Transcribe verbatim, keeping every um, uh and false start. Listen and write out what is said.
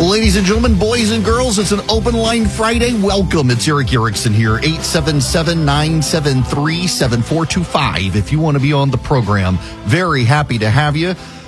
Ladies and gentlemen, boys and girls, it's an Open Line Friday. Welcome. It's Eric Erickson here, eight seven seven, nine seven three, seven four two five. If you want to be on the program, very happy to have you.